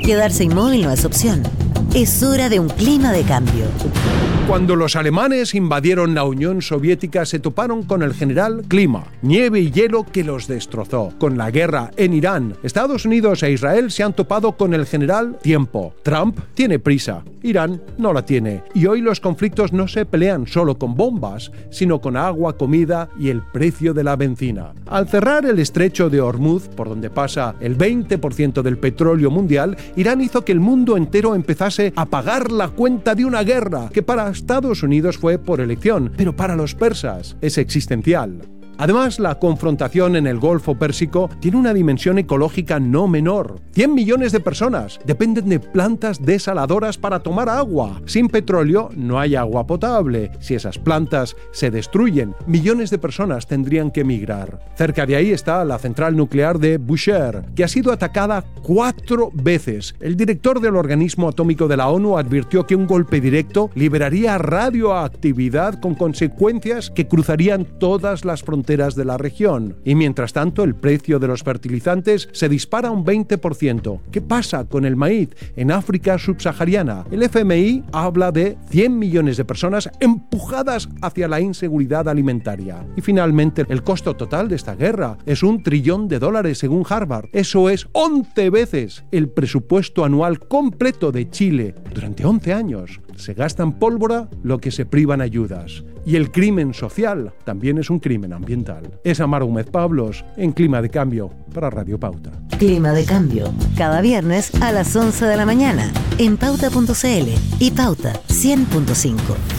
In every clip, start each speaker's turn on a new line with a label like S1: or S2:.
S1: Quedarse inmóvil no es opción. Es hora de un clima de cambio.
S2: Cuando los alemanes invadieron la Unión Soviética se toparon con el general Clima, nieve y hielo que los destrozó. Con la guerra en Irán, Estados Unidos e Israel se han topado con el general Tiempo. Trump tiene prisa, Irán no la tiene. Y hoy los conflictos no se pelean solo con bombas, sino con agua, comida y el precio de la benzina. Al cerrar el estrecho de Hormuz, por donde pasa el 20% del petróleo mundial, Irán hizo que el mundo entero empezase a pagar la cuenta de una guerra que para Estados Unidos fue por elección, pero para los persas es existencial. Además, la confrontación en el Golfo Pérsico tiene una dimensión ecológica no menor. 100 millones de personas dependen de plantas desaladoras para tomar agua. Sin petróleo no hay agua potable. Si esas plantas se destruyen, millones de personas tendrían que emigrar. Cerca de ahí está la central nuclear de Bushehr, que ha sido atacada 4 veces. El director del organismo atómico de la ONU advirtió que un golpe directo liberaría radioactividad con consecuencias que cruzarían todas las fronteras de la región. Y mientras tanto, el precio de los fertilizantes se dispara un 20%. ¿Qué pasa con el maíz en África subsahariana? El FMI habla de 100 millones de personas empujadas hacia la inseguridad alimentaria. Y finalmente, el costo total de esta guerra es $1 trillón según Harvard. Eso es 11 veces el presupuesto anual completo de Chile. Durante 11 años se gasta en pólvora lo que se priva en ayudas. Y el crimen social también es un crimen ambiental. Es Amar Gómez Pablos en Clima de Cambio para Radio Pauta.
S1: Clima de Cambio, cada viernes a las 11 de la mañana en Pauta.cl y Pauta 100.5.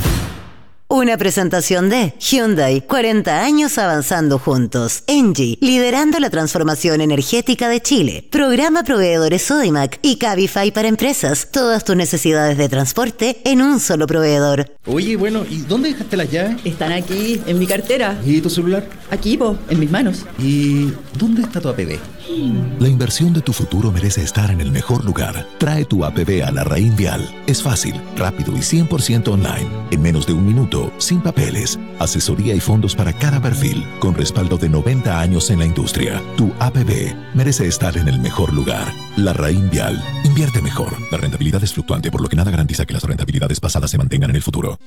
S1: Una presentación de Hyundai, 40 años avanzando juntos. Engie, liderando la transformación energética de Chile. Programa Proveedores Sodimac y Cabify para empresas. Todas tus necesidades de transporte en un solo proveedor.
S3: Oye, bueno, ¿y dónde dejaste las llaves?
S4: Están aquí, en mi cartera.
S3: ¿Y tu celular?
S4: Aquí, en mis manos.
S3: ¿Y dónde está tu APB?
S5: La inversión de tu futuro merece estar en el mejor lugar. Trae tu APB a Larraín Vial. Es fácil, rápido y 100% online. En menos de un minuto, sin papeles. Asesoría y fondos para cada perfil, con respaldo de 90 años en la industria. Tu APB merece estar en el mejor lugar. Larraín Vial. Invierte mejor. La rentabilidad es fluctuante, por lo que nada garantiza que las rentabilidades pasadas se mantengan en el futuro.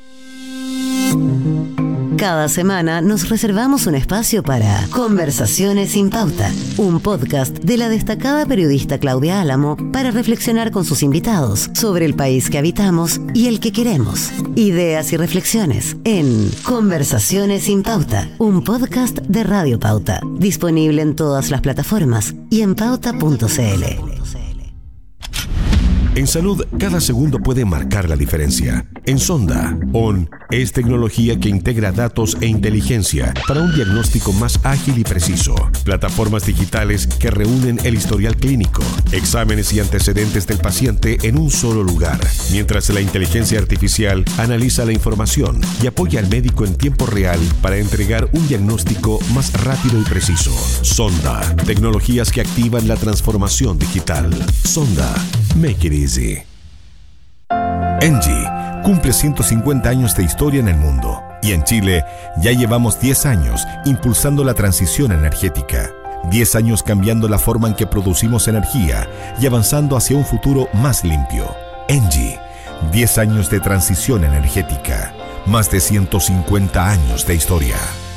S1: Cada semana nos reservamos un espacio para Conversaciones sin Pauta, un podcast de la destacada periodista Claudia Álamo para reflexionar con sus invitados sobre el país que habitamos y el que queremos. Ideas y reflexiones en Conversaciones sin Pauta, un podcast de Radio Pauta, disponible en todas las plataformas y en pauta.cl.
S6: En salud, cada segundo puede marcar la diferencia. En Sonda, ON es tecnología que integra datos e inteligencia para un diagnóstico más ágil y preciso. Plataformas digitales que reúnen el historial clínico, exámenes y antecedentes del paciente en un solo lugar, mientras la inteligencia artificial analiza la información y apoya al médico en tiempo real para entregar un diagnóstico más rápido y preciso. Sonda, tecnologías que activan la transformación digital. Sonda, make it easy. Engie cumple 150 años de historia en el mundo y en Chile ya llevamos 10 años impulsando la transición energética. 10 años cambiando la forma en que producimos energía y avanzando hacia un futuro más limpio. Engie, 10 años de transición energética, más de 150 años de historia.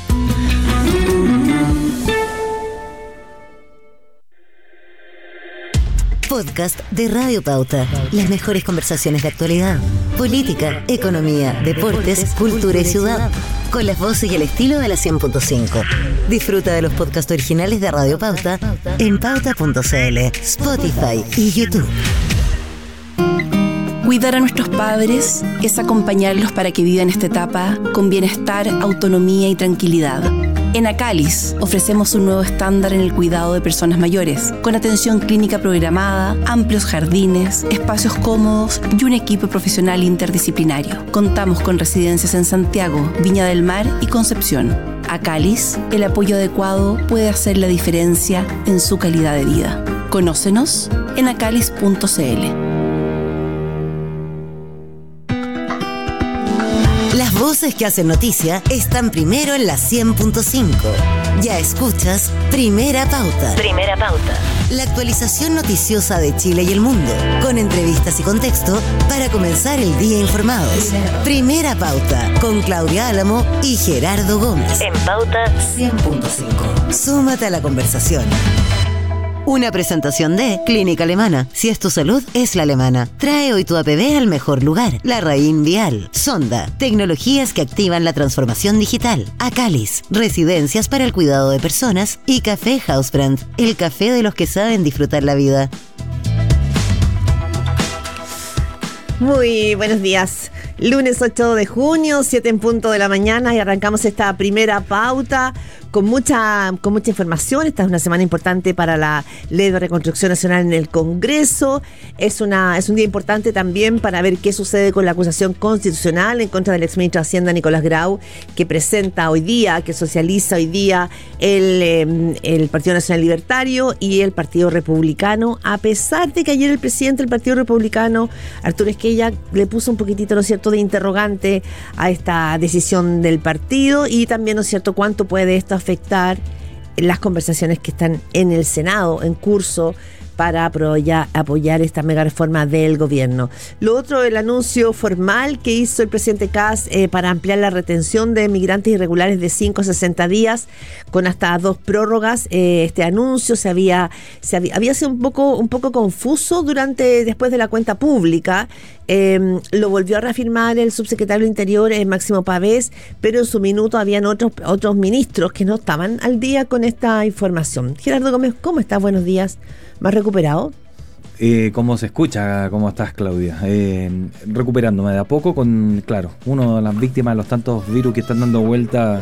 S1: Podcast de Radio Pauta. Las mejores conversaciones de actualidad, política, economía, deportes, cultura y ciudad. Con las voces y el estilo de la 100.5. Disfruta de los podcasts originales de Radio Pauta en pauta.cl, Spotify y YouTube.
S7: Cuidar a nuestros padres es acompañarlos para que vivan esta etapa con bienestar, autonomía y tranquilidad. En Acalis ofrecemos un nuevo estándar en el cuidado de personas mayores, con atención clínica programada, amplios jardines, espacios cómodos y un equipo profesional interdisciplinario. Contamos con residencias en Santiago, Viña del Mar y Concepción. Acalis, el apoyo adecuado puede hacer la diferencia en su calidad de vida. Conócenos en acalis.cl.
S1: voces que hacen noticia están primero en la 100.5. Ya escuchas Primera Pauta. Primera Pauta. La actualización noticiosa de Chile y el mundo, con entrevistas y contexto para comenzar el día informados. Primera Pauta, con Claudia Álamo y Gerardo Gómez. En Pauta 100.5. Súmate a la conversación. Una presentación de Clínica Alemana. Si es tu salud, es la alemana. Trae hoy tu APB al mejor lugar. La Raín Vial. Sonda. Tecnologías que activan la transformación digital. Acalis. Residencias para el cuidado de personas. Y Café Hausbrand. El café de los que saben disfrutar la vida.
S8: Muy buenos días. Lunes 8 de junio, 7 en punto de la mañana, y arrancamos esta primera pauta con mucha información. Esta es una semana importante para la Ley de Reconstrucción Nacional en el Congreso. Es un día importante también para ver qué sucede con la acusación constitucional en contra del exministro de Hacienda, Nicolás Grau, que presenta hoy día, que socializa hoy día el Partido Nacional Libertario y el Partido Republicano, a pesar de que ayer el presidente del Partido Republicano, Arturo Esquella, le puso un poquitito, ¿no es cierto?, de interrogante a esta decisión del partido, y también, ¿no es cierto?, cuánto puede esto afectar las conversaciones que están en el Senado en curso para apoyar esta mega reforma del gobierno. Lo otro, el anuncio formal que hizo el presidente Kast para ampliar la retención de migrantes irregulares de 5 a 60 días con hasta 2 prórrogas. Este anuncio había sido un poco confuso después de la cuenta pública. Lo volvió a reafirmar el subsecretario del Interior, Máximo Pavés, pero en su minuto habían otros ministros que no estaban al día con esta información. Gerardo Gómez, ¿cómo estás? Buenos días. ¿Más recuperado?
S3: ¿Cómo se escucha? ¿Cómo estás, Claudia? Recuperándome de a poco con, claro, uno de las víctimas de los tantos virus que están dando vuelta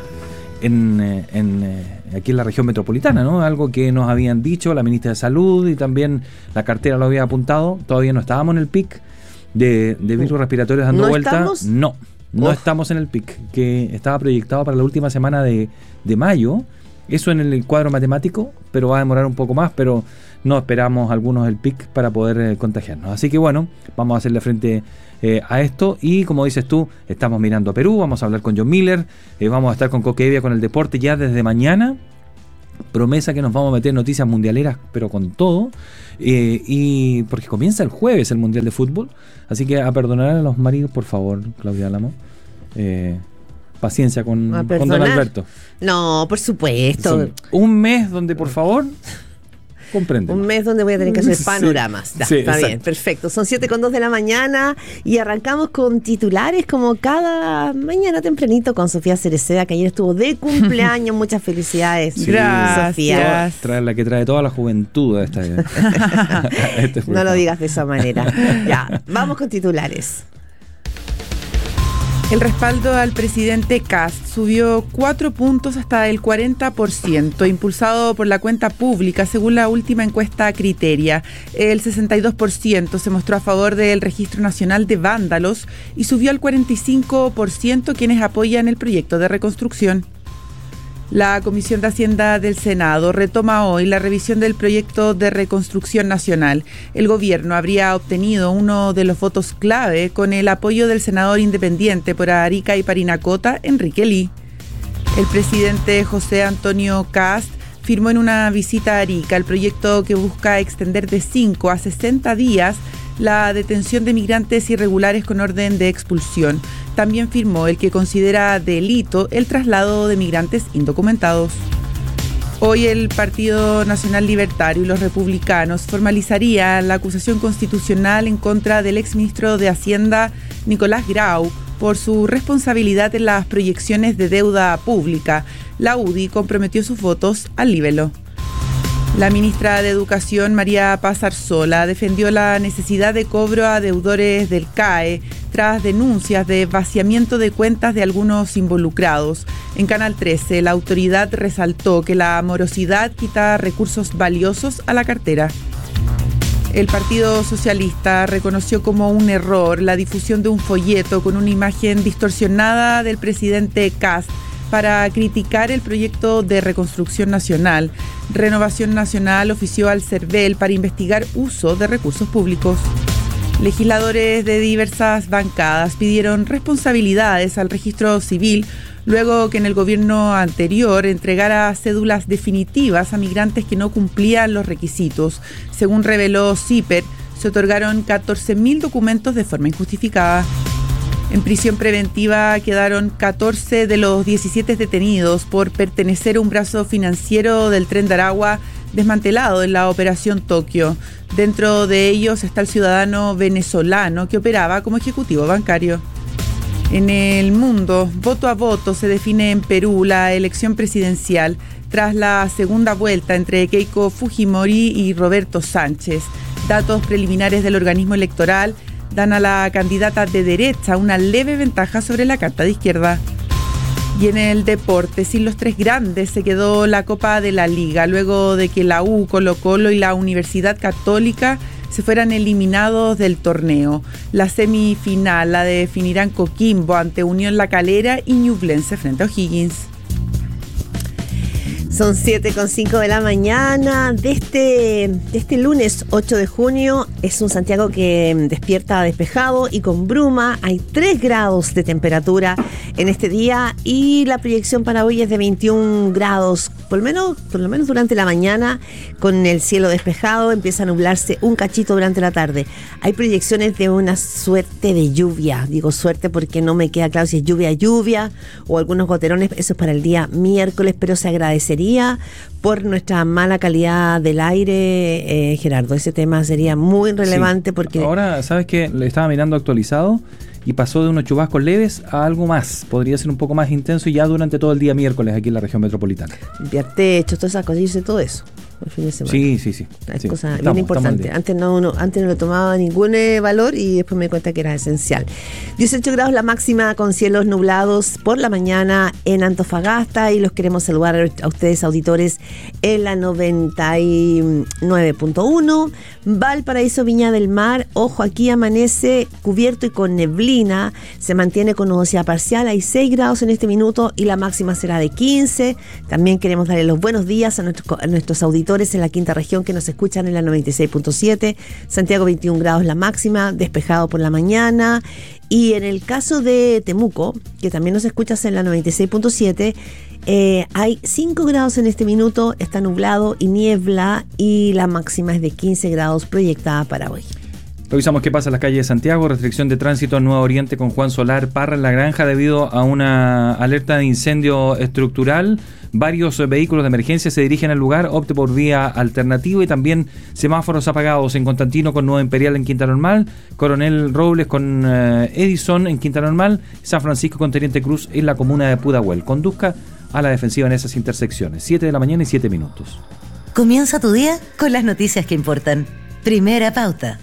S3: aquí en la región metropolitana, ¿no? Algo que nos habían dicho la ministra de Salud y también la cartera lo había apuntado. Todavía no estábamos en el pic de virus respiratorios dando vuelta.
S8: ¿Estamos?
S3: No estamos en el pic que estaba proyectado para la última semana de mayo. Eso en el cuadro matemático, pero va a demorar un poco más, pero no esperamos algunos el pic para poder contagiarnos. Así que bueno, vamos a hacerle frente a esto, y como dices tú, estamos mirando a Perú, vamos a hablar con John Miller, vamos a estar con Coquevia con el deporte ya desde mañana. Promesa que nos vamos a meter noticias mundialeras, pero con todo, y porque comienza el jueves el Mundial de Fútbol, así que a perdonar a los maridos, por favor, Claudia Álamo. Paciencia con don Alberto.
S8: No, por supuesto.
S3: Son un mes donde, por favor, comprenden.
S8: Un mes donde voy a tener que hacer panoramas.
S3: Sí,
S8: está bien, perfecto. Son 7:02 de la mañana y arrancamos con titulares como cada mañana tempranito con Sofía Cereceda, que ayer estuvo de cumpleaños. Muchas felicidades.
S3: Sí,
S8: gracias, Sofía.
S3: Trae la que trae toda la juventud a esta.
S8: No lo digas de esa manera. Ya, vamos con titulares.
S9: El respaldo al presidente Kast subió 4 puntos hasta el 40%, impulsado por la cuenta pública, según la última encuesta Criteria. El 62% se mostró a favor del Registro Nacional de Vándalos y subió al 45% quienes apoyan el proyecto de reconstrucción. La Comisión de Hacienda del Senado retoma hoy la revisión del proyecto de reconstrucción nacional. El gobierno habría obtenido uno de los votos clave con el apoyo del senador independiente por Arica y Parinacota, Enrique Ly. El presidente José Antonio Kast firmó en una visita a Arica el proyecto que busca extender de 5 a 60 días la detención de migrantes irregulares con orden de expulsión. También firmó el que considera delito el traslado de migrantes indocumentados. Hoy el Partido Nacional Libertario y los republicanos formalizarían la acusación constitucional en contra del exministro de Hacienda, Nicolás Grau, por su responsabilidad en las proyecciones de deuda pública. La UDI comprometió sus votos al libelo. La ministra de Educación, María Paz Arzola, defendió la necesidad de cobro a deudores del CAE tras denuncias de vaciamiento de cuentas de algunos involucrados. En Canal 13, la autoridad resaltó que la morosidad quita recursos valiosos a la cartera. El Partido Socialista reconoció como un error la difusión de un folleto con una imagen distorsionada del presidente Kast para criticar el proyecto de reconstrucción nacional. Renovación Nacional ofició al CERVEL para investigar uso de recursos públicos. Legisladores de diversas bancadas pidieron responsabilidades al registro civil luego que en el gobierno anterior entregara cédulas definitivas a migrantes que no cumplían los requisitos. Según reveló CIPER, se otorgaron 14.000 documentos de forma injustificada. En prisión preventiva quedaron 14 de los 17 detenidos por pertenecer a un brazo financiero del Tren de Aragua desmantelado en la Operación Tokio. Dentro de ellos está el ciudadano venezolano que operaba como ejecutivo bancario. En el mundo, voto a voto se define en Perú la elección presidencial tras la segunda vuelta entre Keiko Fujimori y Roberto Sánchez. Datos preliminares del organismo electoral dan a la candidata de derecha una leve ventaja sobre la carta de izquierda. Y en el deporte, sin los tres grandes, se quedó la Copa de la Liga, luego de que la U, Colo-Colo y la Universidad Católica se fueran eliminados del torneo. La semifinal la definirán Coquimbo ante Unión La Calera y Ñublense frente a O'Higgins.
S8: Son 7:05 de la mañana de este lunes 8 de junio. Es un Santiago que despierta despejado y con bruma. Hay 3 grados de temperatura en este día y la proyección para hoy es de 21 grados, por lo menos durante la mañana, con el cielo despejado. Empieza a nublarse un cachito durante la tarde. Hay proyecciones de una suerte de lluvia. Digo suerte porque no me queda claro si es lluvia o algunos goterones. Eso es para el día miércoles, pero se agradecería por nuestra mala calidad del aire, Gerardo. Ese tema sería muy relevante, sí, porque... Ahora,
S3: ¿sabes qué? Le estaba mirando actualizado y pasó de unos chubascos leves a algo más. Podría ser un poco más intenso y ya durante todo el día miércoles aquí en la región metropolitana.
S8: Enviarte hechos, todas esas cosas, hice todo eso el fin de semana.
S3: Sí.
S8: Es cosa bien importante. Antes no le tomaba ningún valor y después me di cuenta que era esencial. 18 grados la máxima con cielos nublados por la mañana en Antofagasta y los queremos saludar a ustedes, auditores, en la 99.1. Valparaíso, Viña del Mar, ojo, aquí amanece cubierto y con neblina, se mantiene con nubosidad parcial, hay 6 grados en este minuto y la máxima será de 15. También queremos darle los buenos días a nuestros auditores en la quinta región que nos escuchan en la 96.7, Santiago 21 grados la máxima, despejado por la mañana, y en el caso de Temuco, que también nos escuchas en la 96.7, hay 5 grados en este minuto, está nublado y niebla y la máxima es de 15 grados proyectada para hoy.
S3: Revisamos qué pasa en las calles de Santiago. Restricción de tránsito en Nuevo Oriente con Juan Solar, Parra en La Granja debido a una alerta de incendio estructural. Varios vehículos de emergencia se dirigen al lugar, opte por vía alternativa y también semáforos apagados en Constantino con Nueva Imperial en Quinta Normal, Coronel Robles con Edison en Quinta Normal, San Francisco con Teniente Cruz en la comuna de Pudahuel. Conduzca a la defensiva en esas intersecciones. 7 de la mañana y 7 minutos.
S1: Comienza tu día con las noticias que importan. Primera pauta.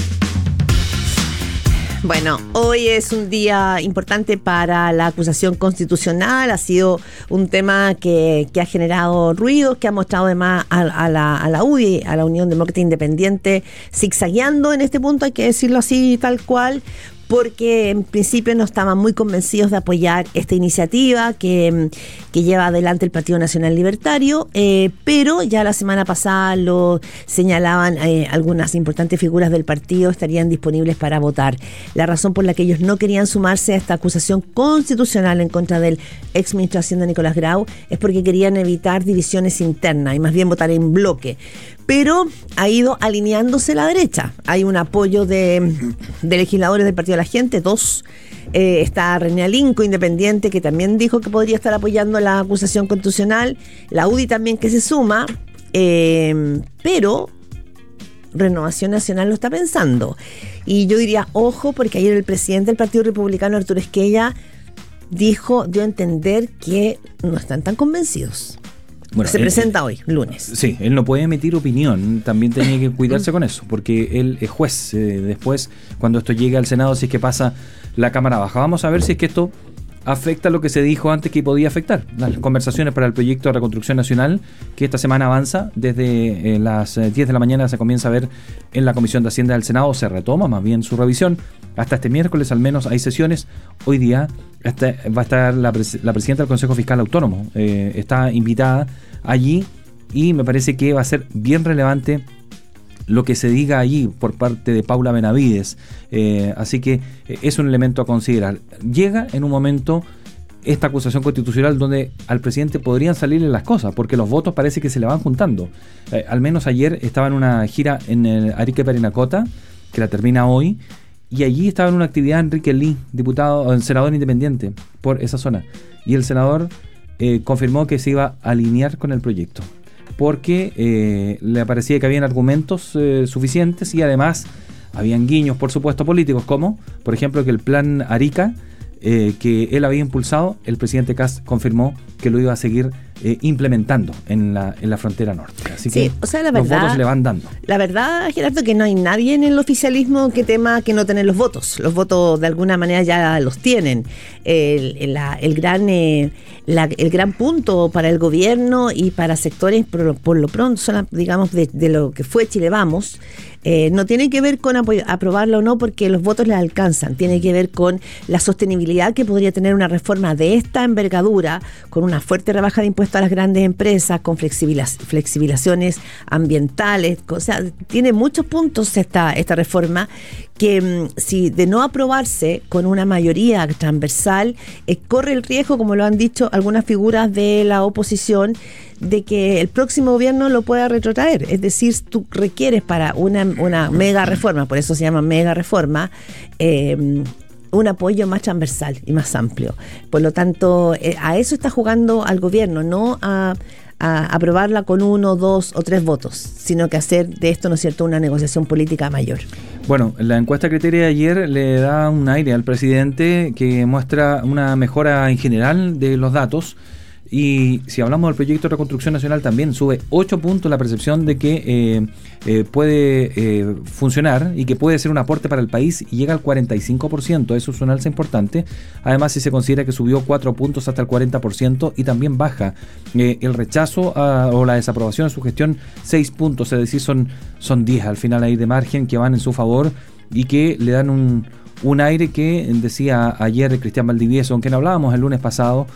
S8: Bueno, hoy es un día importante para la acusación constitucional. Ha sido un tema que ha generado ruidos, que ha mostrado además a la UDI, a la Unión Demócrata Independiente, zigzagueando en este punto, hay que decirlo así, tal cual, porque en principio no estaban muy convencidos de apoyar esta iniciativa que lleva adelante el Partido Nacional Libertario, pero ya la semana pasada lo señalaban, algunas importantes figuras del partido estarían disponibles para votar. La razón por la que ellos no querían sumarse a esta acusación constitucional en contra del exministro de Hacienda Nicolás Grau es porque querían evitar divisiones internas y más bien votar en bloque. Pero ha ido alineándose la derecha. Hay un apoyo de legisladores del Partido de la Gente, 2. Está René Alinco, independiente, que también dijo que podría estar apoyando la acusación constitucional. La UDI también que se suma. Pero Renovación Nacional lo está pensando. Y yo diría, ojo, porque ayer el presidente del Partido Republicano, Arturo Esquella, dio a entender que no están tan convencidos. Bueno, se presenta hoy, lunes.
S3: Sí, él no puede emitir opinión, también tenía que cuidarse con eso, porque él es juez. Después, cuando esto llegue al Senado, si es que pasa la Cámara Baja. Vamos a ver si es que esto afecta lo que se dijo antes que podía afectar. Las conversaciones para el proyecto de reconstrucción nacional, que esta semana avanza, desde las 10 de la mañana se comienza a ver en la Comisión de Hacienda del Senado, se retoma más bien su revisión. Hasta este miércoles al menos hay sesiones. Hoy día va a estar la presidenta del Consejo Fiscal Autónomo, está invitada allí y me parece que va a ser bien relevante lo que se diga allí por parte de Paula Benavides. Así que es un elemento a considerar. Llega en un momento esta acusación constitucional donde al presidente podrían salirle las cosas, porque los votos parece que se le van juntando. Al menos ayer estaba en una gira en el Arica Parinacota, que la termina hoy, y allí estaba en una actividad Enrique Lee, senador independiente por esa zona. Y el senador confirmó que se iba a alinear con el proyecto, porque le parecía que habían argumentos suficientes y además habían guiños, por supuesto, políticos, como, por ejemplo, que el plan Arica, que él había impulsado, el presidente Kast confirmó que lo iba a seguir implementando en la frontera norte. Así
S8: sí,
S3: que
S8: o sea, la
S3: los
S8: verdad,
S3: votos se le van dando.
S8: La verdad, Gerardo, que no hay nadie en el oficialismo que tema que no tener los votos. Los votos de alguna manera ya los tienen. El gran punto para el gobierno y para sectores, por lo pronto, digamos, de lo que fue Chile Vamos, no tiene que ver con aprobarlo o no, porque los votos les alcanzan. Tiene que ver con la sostenibilidad que podría tener una reforma de esta envergadura, con una fuerte rebaja de impuestos a las grandes empresas, con flexibilizaciones ambientales. O sea, tiene muchos puntos esta reforma que, si de no aprobarse con una mayoría transversal, corre el riesgo, como lo han dicho algunas figuras de la oposición, de que el próximo gobierno lo pueda retrotraer. Es decir, tú requieres para una mega reforma, por eso se llama mega reforma, un apoyo más transversal y más amplio. Por lo tanto, a eso está jugando al gobierno, no a aprobarla con 1, 2 o 3 votos, sino que hacer de esto, ¿no es cierto?, una negociación política mayor.
S3: Bueno, la encuesta Criteria de ayer le da un aire al presidente que muestra una mejora en general de los datos. Y si hablamos del proyecto de reconstrucción nacional, también sube 8 puntos la percepción de que puede funcionar y que puede ser un aporte para el país, y llega al 45%. Eso es un alza importante. Además, si se considera que subió 4 puntos hasta el 40%, y también baja el rechazo o la desaprobación de su gestión 6 puntos, es decir, son 10 al final ahí de margen que van en su favor y que le dan un aire que decía ayer Cristian Valdivieso, con quien hablábamos el lunes pasado,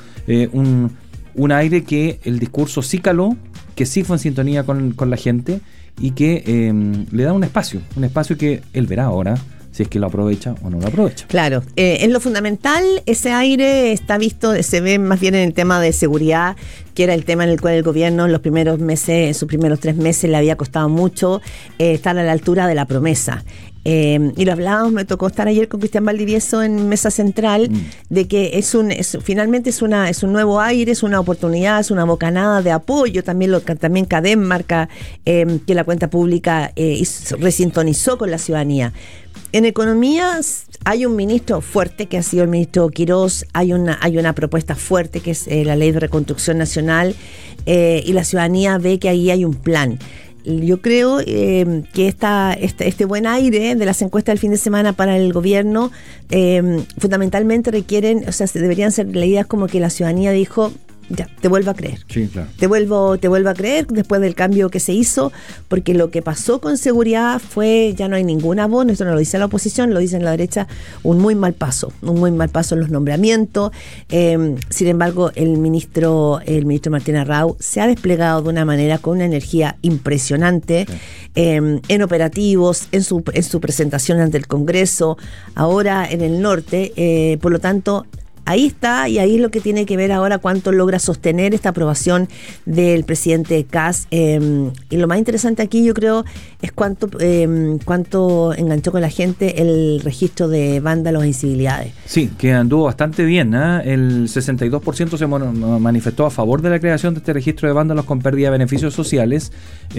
S3: un aire que el discurso sí caló, que sí fue en sintonía con la gente y que le da un espacio que él verá ahora si es que lo aprovecha o no lo aprovecha.
S8: Claro, en lo fundamental ese aire está visto, se ve más bien en el tema de seguridad, que era el tema en el cual el gobierno en los primeros meses, en sus primeros 3 meses, le había costado mucho estar a la altura de la promesa. Y lo hablábamos, me tocó estar ayer con Cristian Valdivieso en Mesa Central, de que finalmente es un nuevo aire, es una oportunidad, es una bocanada de apoyo. También CADEM marca que la cuenta pública resintonizó con la ciudadanía. En economía hay un ministro fuerte que ha sido el ministro Quirós, hay una propuesta fuerte que es la ley de reconstrucción nacional, y la ciudadanía ve que ahí hay un plan. Yo creo que este buen aire de las encuestas del fin de semana para el gobierno fundamentalmente deberían ser leídas como que la ciudadanía dijo: ya, te vuelvo a creer.
S3: Sí, claro.
S8: Te vuelvo a creer después del cambio que se hizo, porque lo que pasó con seguridad fue, ya no hay ninguna voz, esto no lo dice la oposición, lo dice la derecha, un muy mal paso en los nombramientos. Sin embargo, el ministro Martín Arrau se ha desplegado de una manera, con una energía impresionante, sí, en operativos, en su presentación ante el Congreso, ahora en el norte, por lo tanto, ahí está, y ahí es lo que tiene que ver ahora cuánto logra sostener esta aprobación del presidente Kast. Y lo más interesante aquí, yo creo, es cuánto enganchó con la gente el registro de vándalos e incivilidades.
S3: Sí, que anduvo bastante bien, ¿eh? El 62% se manifestó a favor de la creación de este registro de vándalos con pérdida de beneficios sociales,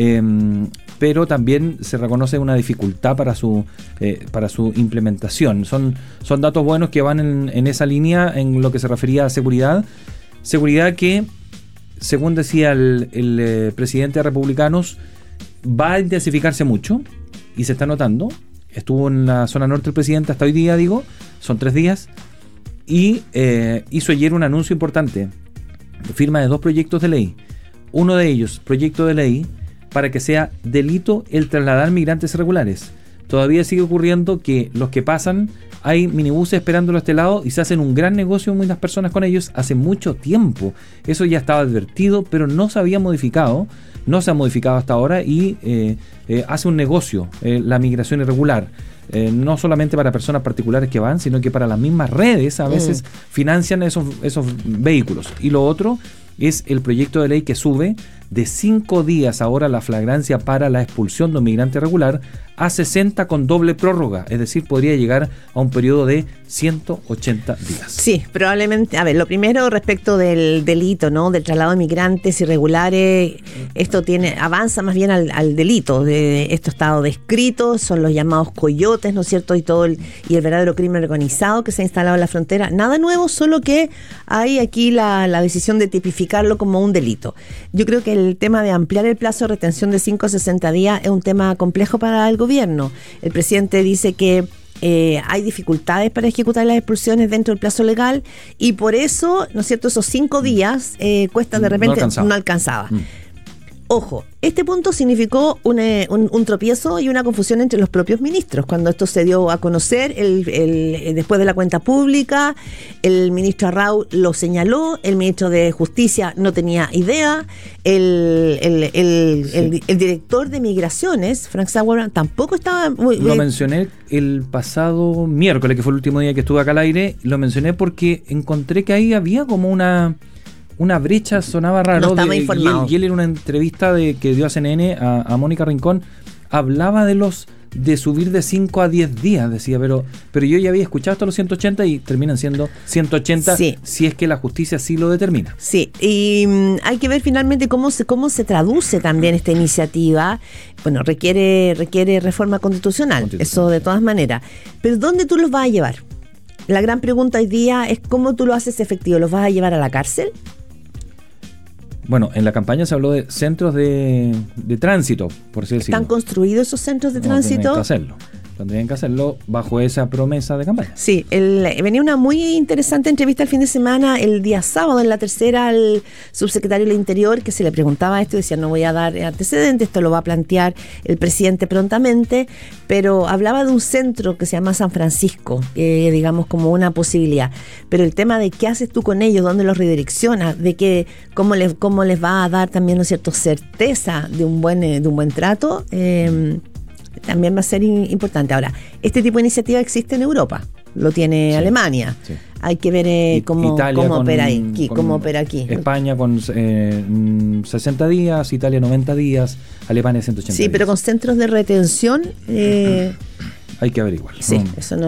S3: pero también se reconoce una dificultad para su implementación. Son datos buenos que van en esa línea en lo que se refería a seguridad que, según decía el presidente de Republicanos, va a intensificarse mucho y se está notando. Estuvo en la zona norte el presidente hasta hoy día, son 3 días, y hizo ayer un anuncio importante, firma de 2 proyectos de ley. Uno de ellos, proyecto de ley para que sea delito el trasladar migrantes irregulares. Todavía sigue ocurriendo que los que pasan, hay minibuses esperándolo a este lado y se hacen un gran negocio muchas personas con ellos hace mucho tiempo. Eso ya estaba advertido, pero no se había modificado no se ha modificado hasta ahora y hace un negocio la migración irregular. No solamente para personas particulares que van, sino que para las mismas redes a veces financian esos vehículos. Y lo otro es el proyecto de ley que sube de 5 días ahora la flagrancia para la expulsión de un migrante irregular a 60 con doble prórroga, es decir, podría llegar a un periodo de 180 días.
S8: Sí, probablemente. A ver, lo primero respecto del delito, ¿no? Del traslado de migrantes irregulares, esto avanza más bien al delito. Esto está descrito, son los llamados coyotes, ¿no es cierto? Y el verdadero crimen organizado que se ha instalado en la frontera. Nada nuevo, solo que hay aquí la decisión de tipificarlo como un delito. Yo creo que el tema de ampliar el plazo de retención de 5 a 60 días es un tema complejo para el gobierno. El presidente dice que hay dificultades para ejecutar las expulsiones dentro del plazo legal y por eso, ¿no es cierto?, esos 5 días cuesta de repente, no alcanzaba. Ojo, este punto significó un tropiezo y una confusión entre los propios ministros. Cuando esto se dio a conocer, después de la cuenta pública, el ministro Arrau lo señaló, el ministro de Justicia no tenía idea, el director de Migraciones, Frank Sauer, tampoco estaba muy bien.
S3: Lo mencioné el pasado miércoles, que fue el último día que estuve acá al aire, lo mencioné porque encontré que ahí había como una brecha, sonaba raro.
S8: No estaba informado.
S3: Y él en una entrevista que dio a CNN a Mónica Rincón hablaba de subir de 5 a 10 días, decía, pero yo ya había escuchado hasta los 180 y terminan siendo 180 si es que la justicia sí lo determina.
S8: Sí, y hay que ver finalmente cómo se traduce también esta iniciativa. Bueno, requiere reforma constitucional, eso de todas maneras. Pero ¿dónde tú los vas a llevar? La gran pregunta hoy día es cómo tú lo haces efectivo. ¿Los vas a llevar a la cárcel?
S3: Bueno, en la campaña se habló de centros de tránsito, por así decirlo.
S8: ¿Están construidos esos centros de tránsito?
S3: Tendrían que hacerlo bajo esa promesa de campaña.
S8: Sí, venía una muy interesante entrevista el fin de semana, el día sábado, en La Tercera, al subsecretario del Interior, que se le preguntaba esto y decía, no voy a dar antecedentes, esto lo va a plantear el presidente prontamente, pero hablaba de un centro que se llama San Francisco, digamos como una posibilidad. Pero el tema de qué haces tú con ellos, dónde los redireccionas, de que cómo les va a dar también, ¿no es cierto?, certeza de un buen trato, también va a ser importante. Ahora, este tipo de iniciativa existe en Europa, lo tiene Alemania. Sí. Hay que ver cómo opera aquí.
S3: España con 60 días, Italia 90 días, Alemania 180 días.
S8: Sí, pero con centros de retención.
S3: Hay que averiguar.
S8: Sí, eso no